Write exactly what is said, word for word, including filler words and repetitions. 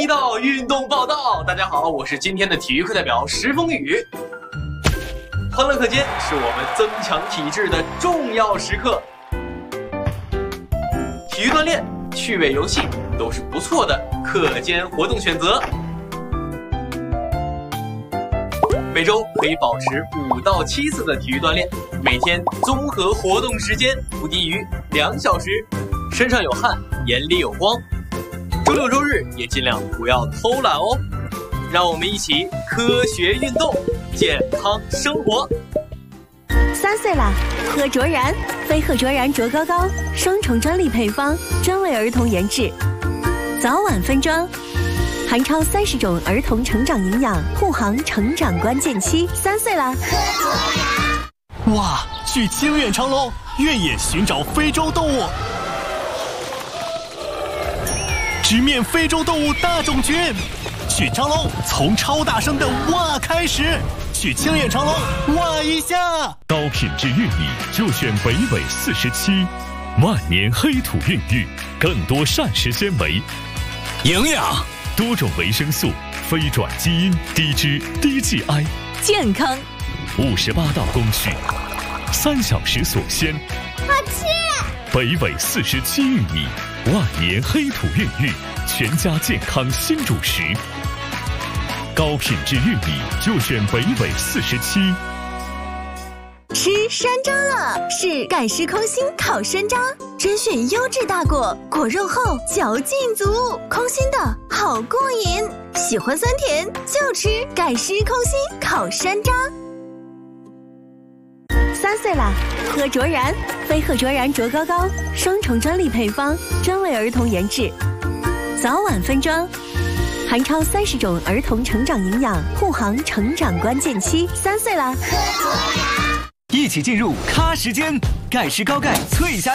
一到运动报道。大家好，我是今天的体育课代表石峰宇。欢乐课间是我们增强体质的重要时刻，体育锻炼、趣味游戏都是不错的课间活动选择。每周可以保持五到七次的体育锻炼，每天综合活动时间不低于两小时，身上有汗，眼里有光。周六周日也尽量不要偷懒哦。让我们一起科学运动，健康生活。 三岁啦，喝卓然，飞鹤卓然卓高高，双重专利配方，专为儿童研制，早晚分装，含超三十种儿童成长营养，护航成长关键期。三岁啦，喝卓然！哇，去清远长隆，越野寻找非洲动物，直面非洲动物大种群。去长隆，从超大声的哇开始。去清远长隆，哇一下！ 高品质玉米就选北纬四十七，万年黑土孕育，更多膳食纤维、 营养、 多种维生素、非转基因、低脂、低 G I， 健康。 五十八道工序，三小时锁鲜。 好吃！ 北纬四十七玉米，万年黑土孕育，全家健康新主食。高品质玉米就选北纬四十七。 吃山楂了，是盖施空心烤山楂，甄选优质大果，果肉厚，嚼劲足，空心的好过瘾。喜欢酸甜就吃盖施空心烤山楂。三岁啦，喝卓然，飞鹤卓然卓高高，双重专利配方，专为儿童研制，早晚分装。含超三十种儿童成长营养，护航成长关键期。三岁啦，喝卓然！ 一起进入咖时间，盖施高钙脆虾。